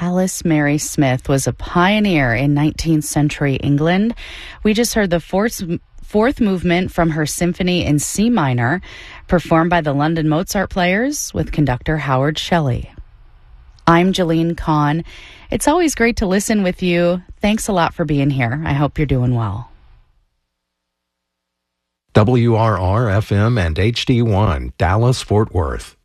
Alice Mary Smith was a pioneer in 19th century England. We just heard the fourth movement from her symphony in C minor, performed by the London Mozart Players with conductor Howard Shelley. I'm Jeline Kahn. It's always great to listen with you. Thanks a lot for being here. I hope you're doing well. WRR-FM and HD1, Dallas, Fort Worth.